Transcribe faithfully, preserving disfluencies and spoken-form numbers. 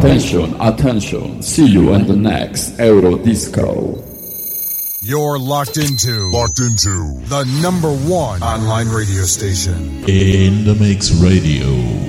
Attention, attention. See you in the next Euro Disco. You're locked into, locked into the number one online radio station. In the Mix Radio.